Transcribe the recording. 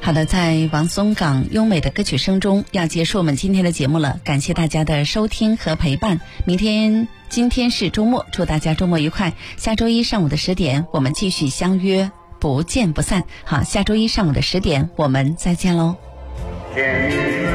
好的，在王松岗优美的歌曲声中要结束我们今天的节目了，感谢大家的收听和陪伴。今天是周末，祝大家周末愉快。下周一上午的10点我们继续相约，不见不散。好，下周一上午的10点我们再见喽。